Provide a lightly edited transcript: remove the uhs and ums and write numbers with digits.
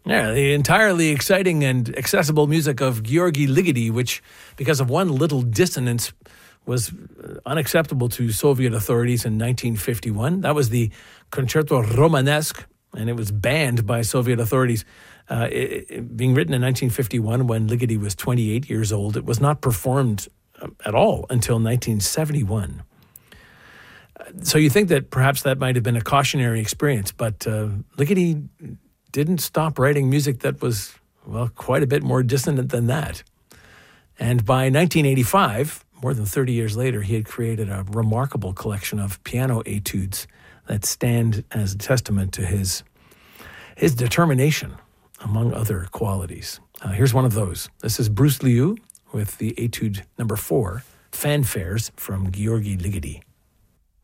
Yeah, the entirely exciting and accessible music of Gheorghe Ligeti, which, because of one little dissonance, was unacceptable to Soviet authorities in 1951. That was the Concerto Romanesque, and it was banned by Soviet authorities. Being written in 1951 when Ligeti was 28 years old, it was not performed at all until 1971. So you think that perhaps that might have been a cautionary experience, but Ligeti didn't stop writing music that was, well, quite a bit more dissonant than that. And by 1985, more than 30 years later, he had created a remarkable collection of piano etudes that stand as a testament to his determination, among other qualities. Here's one of those. This is Bruce Liu with the etude number 4, Fanfares from Gheorghe Ligeti.